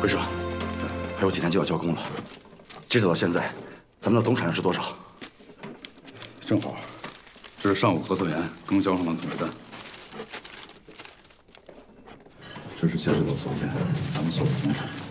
魏叔，还有几天就要交工了，截止到现在，咱们的总产量是多少？ 正好，这是上午合作员刚交上的统计单。这是截止到昨天咱们所有的总产量。